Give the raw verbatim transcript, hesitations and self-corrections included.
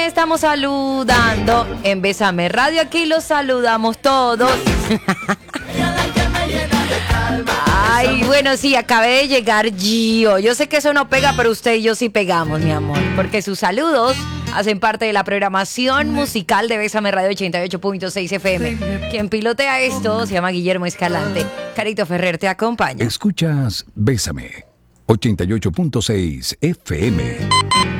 Estamos saludando en Bésame Radio, aquí los saludamos todos. Ay, bueno, sí, acabé de llegar Gio. Yo sé que eso no pega, pero usted y yo sí pegamos, mi amor, porque sus saludos hacen parte de la programación musical de Bésame Radio ochenta y ocho punto seis F M. Quien pilotea esto se llama Guillermo Escalante. Carito Ferrer te acompaña. Escuchas Bésame ochenta y ocho punto seis F M.